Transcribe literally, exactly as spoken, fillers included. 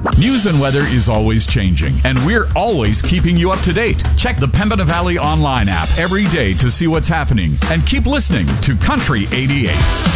News and weather is always changing, and we're always keeping you up to date. Check the Pembina Valley Online app every day to see what's happening, and keep listening to Country eighty-eight.